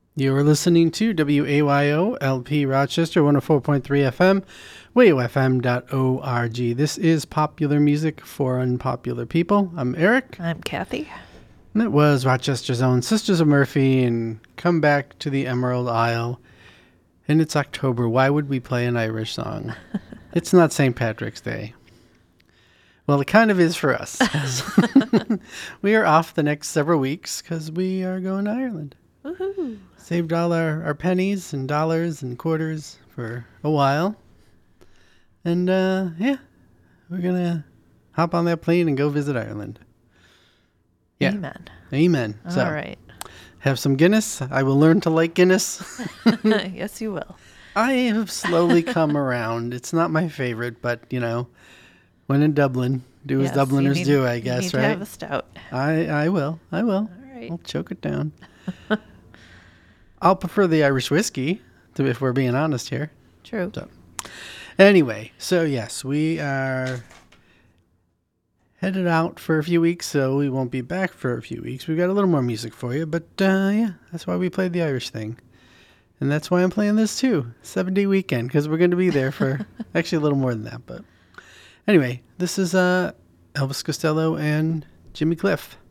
You're listening to WAYO LP Rochester 104.3 FM, wayofm.org. This is popular music for unpopular people. I'm Eric. I'm Kathy. And it was Rochester's own Sisters of Murphy and Come Back to the Emerald Isle. And it's October. Why would we play an Irish song? It's not St. Patrick's Day. Well, it kind of is for us. We are off the next several weeks because we are going to Ireland. Woohoo! Saved all our pennies and dollars and quarters for a while. And, yeah, we're going to hop on that plane and go visit Ireland. Yeah. Amen. All right. Have some Guinness. I will learn to like Guinness. Yes, you will. I have slowly come around. It's not my favorite, but, you know, when in Dublin, do as Dubliners do, I guess, you need right? to have a stout. I will. All right. I'll choke it down. I'll prefer the Irish whiskey, if we're being honest here. True. So, anyway, yes, we are headed out for a few weeks, so we won't be back for a few weeks. We've got a little more music for you, but yeah, that's why we played the Irish thing. And that's why I'm playing this too, 7-day weekend, because we're going to be there for actually a little more than that. But anyway, this is Elvis Costello and Jimmy Cliff.